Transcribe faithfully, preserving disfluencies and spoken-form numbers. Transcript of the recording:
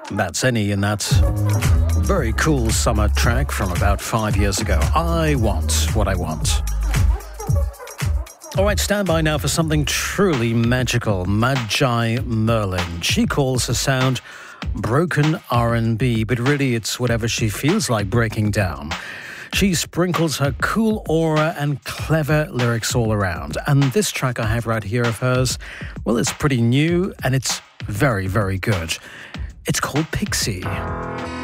That's Any in that very cool summer track from about five years ago. I Want What I Want. All right, stand by now for something truly magical. Magi Merlin. She calls her sound broken R and B, but really it's whatever she feels like breaking down. She sprinkles her cool aura and clever lyrics all around. And this track I have right here of hers, well, it's pretty new and it's very, very good. It's called Pixie.